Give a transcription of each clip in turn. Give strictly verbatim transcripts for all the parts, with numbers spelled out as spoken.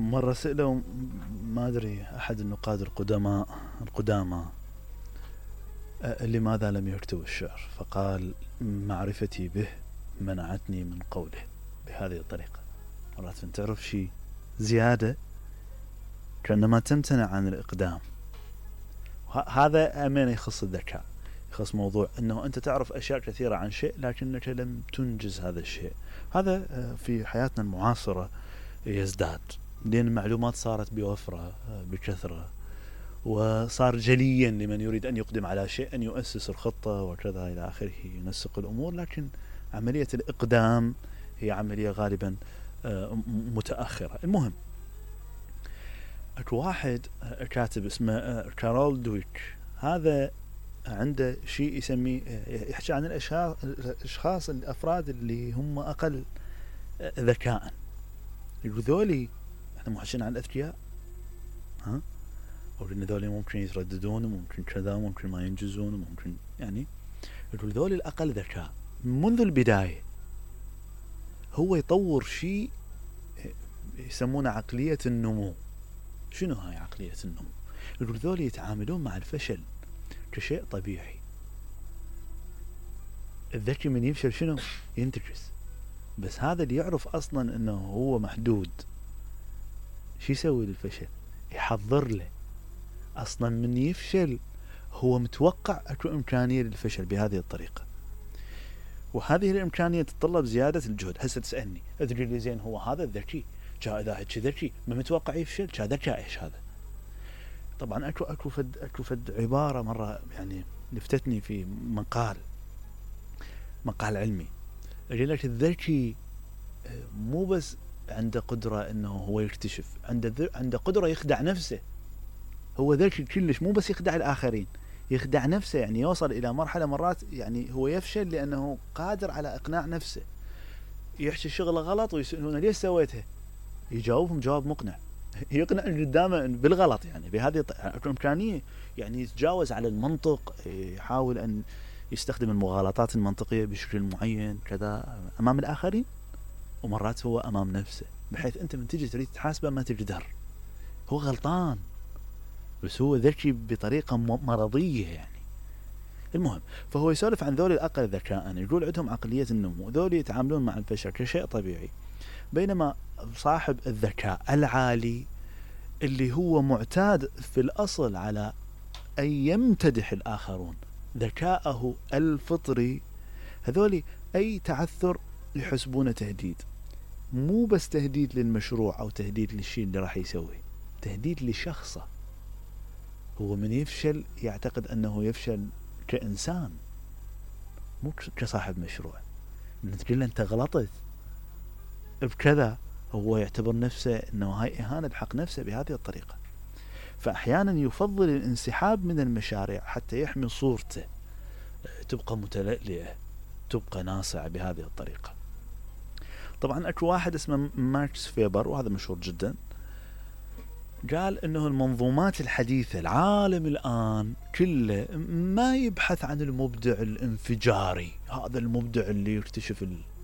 مرة سألوا ما أدري أحد النقاد القدماء القدامى لماذا لم يكتب الشعر، فقال معرفتي به منعتني من قوله بهذه الطريقة. مرات تعرف شيء زيادة كأنما تمتنع عن الإقدام. هذا أمين يخص الذكاء، يخص موضوع أنه أنت تعرف أشياء كثيرة عن شيء لكنك لم تنجز هذا الشيء. هذا في حياتنا المعاصرة يزداد، لأن المعلومات صارت بوفرة بكثرة، وصار جليا لمن يريد أن يقدم على شيء أن يؤسس الخطة وكذا إلى آخره، ينسق الأمور. لكن عملية الإقدام هي عملية غالبا متأخرة. المهم، اكو واحد كاتب اسمه كارول دويك، هذا عنده شيء يسميه يحكي عن الاشخاص الافراد اللي هم اقل ذكاء. يقول ذولي احنا مو حكينا عن الاذكياء، ها، وان ذولي ممكن يترددون وممكن كذا وممكن ما ينجزون وممكن، يعني يقول ذولي الاقل ذكاء منذ البدايه هو يطور شيء يسمونه عقليه النمو. شنو هاي عقلية النمو؟ يقول ذولي يتعاملون مع الفشل كشيء طبيعي. الذكي من يفشل شنو؟ ينتكس. بس هذا اللي يعرف أصلا أنه هو محدود، شو يسوي للفشل؟ يحضر له. أصلا من يفشل هو متوقع أكو إمكانية للفشل بهذه الطريقة، وهذه الإمكانية تتطلب زيادة الجهد. هسه تسألني أدري لي زين هو هذا الذكي جاء إذا هيك ذكي ما متوقع يفشل، جاء ذكاء إيش هذا؟ طبعا أكو أكو فد أكو فد عبارة مرة يعني لفتتني في مقال مقال علمي، يقول لك الذكي مو بس عنده قدرة إنه هو يكتشف، عنده عنده قدرة يخدع نفسه. هو ذكي كلش، مو بس يخدع الآخرين، يخدع نفسه. يعني يوصل إلى مرحلة مرات يعني هو يفشل لأنه قادر على إقناع نفسه. يحكي شغله غلط ويسألونه ليش سويتها، يجاوبهم جواب مقنع، يقنع قدامه بالغلط. يعني بهذه الإمكانية يعني يتجاوز على المنطق، يحاول أن يستخدم المغالطات المنطقية بشكل معين كذا أمام الآخرين، ومرات هو أمام نفسه، بحيث أنت من تجي تريد تحاسبه ما تقدر، هو غلطان بس هو ذكي بطريقة مرضية يعني. المهم، فهو يسولف عن ذولي الأقل ذكاء، يقول عندهم عقلية النمو، ذولي يتعاملون مع الفشل كشيء طبيعي، بينما صاحب الذكاء العالي اللي هو معتاد في الأصل على أن يمتدح الآخرون، ذكاءه الفطري، هذولي أي تعثر يحسبونه تهديد. مو بس تهديد للمشروع أو تهديد للشيء اللي راح يسويه، تهديد لشخصه. هو من يفشل يعتقد أنه يفشل كإنسان مو كصاحب مشروع. من تقول له أنت غلطت بكذا، هو يعتبر نفسه أنه هاي إهانة بحق نفسه بهذه الطريقة. فأحيانا يفضل الانسحاب من المشاريع حتى يحمي صورته تبقى متلألئة، تبقى ناصعة بهذه الطريقة. طبعا أكو واحد اسمه ماكس فيبر، وهذا مشهور جدا، قال انه المنظومات الحديثة، العالم الآن كله ما يبحث عن المبدع الانفجاري، هذا المبدع اللي يكتشف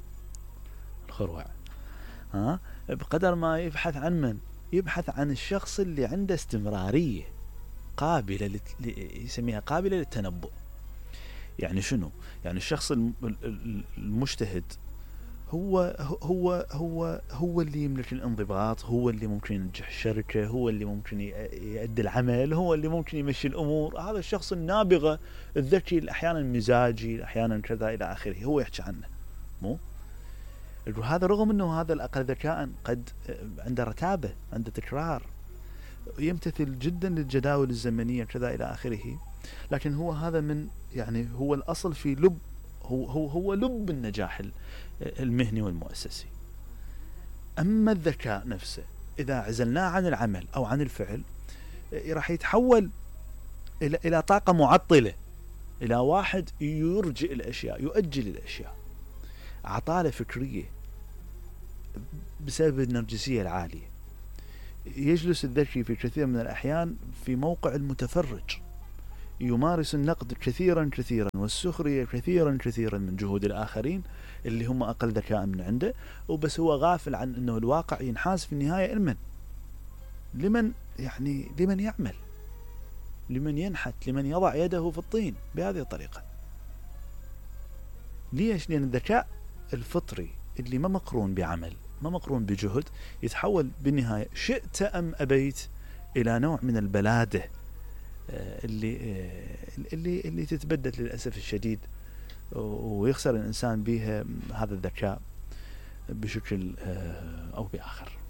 الخروع، ها، بقدر ما يبحث عن من؟ يبحث عن الشخص اللي عنده استمرارية قابلة لت... يسميها قابلة للتنبؤ. يعني شنو؟ يعني الشخص المجتهد هو هو هو هو اللي يملك الانضباط، هو اللي ممكن ينجح الشركة، هو اللي ممكن يؤدي العمل، هو اللي ممكن يمشي الأمور. هذا الشخص النابغة الذكي، أحيانا مزاجي، أحيانا كذا إلى آخره، هو يحكي عنه. مو هذا رغم أنه هذا الأقل ذكاء قد عنده رتابة، عنده تكرار، يمتثل جدا للجداول الزمنية كذا إلى آخره، لكن هو هذا من يعني هو الأصل في لب هو هو هو لب النجاح المهني والمؤسسي. أما الذكاء نفسه إذا عزلناه عن العمل أو عن الفعل راح يتحول إلى إلى طاقة معطلة، إلى واحد يرجئ الأشياء، يؤجل الأشياء، عطالة فكرية بسبب النرجسية العالية. يجلس الذكي في كثير من الأحيان في موقع المتفرج، يمارس النقد كثيرا كثيرا والسخرية كثيرا كثيرا من جهود الآخرين اللي هم أقل ذكاء من عنده، وبس هو غافل عن أنه الواقع ينحاز في النهاية المن لمن يعني لمن يعمل، لمن ينحت، لمن يضع يده في الطين بهذه الطريقة. ليش؟ لأن الذكاء الفطري اللي ما مقرون بعمل، ما مقرون بجهد، يتحول بالنهاية شئت أم أبيت إلى نوع من البلادة اللي اللي اللي تتبدد للأسف الشديد، ويخسر الإنسان بها هذا الذكاء بشكل أو بآخر.